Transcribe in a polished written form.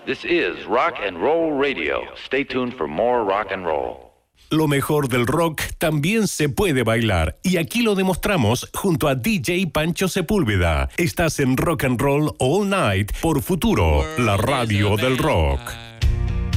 This is Rock and Roll Radio. Stay tuned for more rock and roll. Lo mejor del rock también se puede bailar y aquí lo demostramos junto a DJ Pancho Sepúlveda. Estás en Rock and Roll All Night por Futuro, la radio del rock.